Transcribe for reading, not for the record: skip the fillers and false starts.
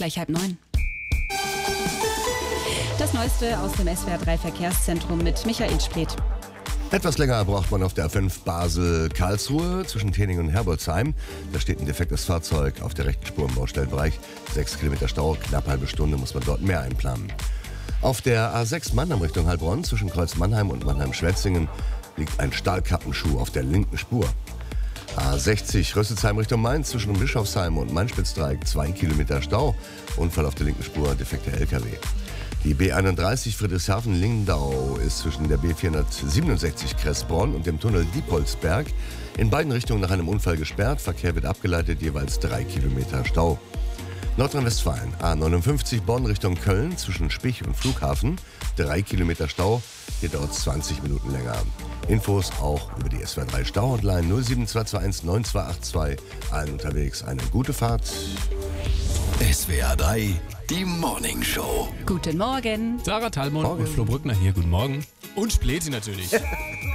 gleich 8:30. Das Neueste aus dem SWR 3 Verkehrszentrum mit Michael Spleth. Etwas länger braucht man auf der A5 Basel-Karlsruhe zwischen Tening und Herbolzheim. Da steht ein defektes Fahrzeug auf der rechten Spur im Baustellenbereich. 6 Kilometer Stau, knapp halbe Stunde muss man dort mehr einplanen. Auf der A6 Mannheim Richtung Heilbronn zwischen Kreuz Mannheim und Mannheim-Schwetzingen liegt ein Stahlkappenschuh auf der linken Spur. A60 Rüsselsheim Richtung Mainz zwischen Bischofsheim und Main-Spitzdreieck 2 Kilometer Stau. Unfall auf der linken Spur, defekter LKW. Die B31 Friedrichshafen-Lingdau ist zwischen der B467 Kressbronn und dem Tunnel Diepholzberg in beiden Richtungen nach einem Unfall gesperrt. Verkehr wird abgeleitet, jeweils 3 Kilometer Stau. Nordrhein-Westfalen, A59 Bonn Richtung Köln zwischen Spich und Flughafen, 3 Kilometer Stau, hier dauert es 20 Minuten länger. Infos auch über die SWR 3 Stau-Hotline 07221 9282. Allen unterwegs eine gute Fahrt. SWR 3, die Morning Show. Guten Morgen. Sarah Thalmon und Flo Brückner hier, guten Morgen. Und Spleti natürlich.